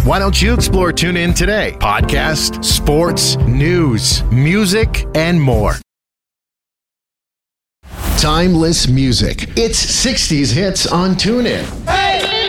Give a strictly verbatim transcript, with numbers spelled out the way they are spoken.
Why don't you explore TuneIn today? Podcast, sports, news, music, and more. Timeless music. It's sixties hits on TuneIn.